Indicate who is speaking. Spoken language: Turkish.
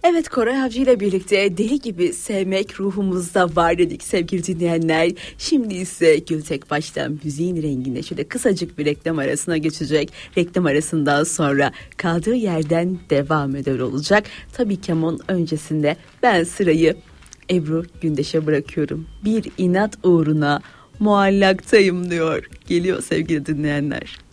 Speaker 1: Evet, Koray Avcı ile birlikte deli gibi sevmek ruhumuzda var dedik sevgili dinleyenler. Şimdi ise Gültekbaş'tan müziğin renginde şöyle kısacık bir reklam arasına geçecek. Reklam arasından sonra kaldığı yerden devam eder olacak. Tabii ki ama öncesinde ben sırayı Ebru Gündeş'e bırakıyorum. Bir inat uğruna muallaktayım diyor. Geliyor sevgili dinleyenler.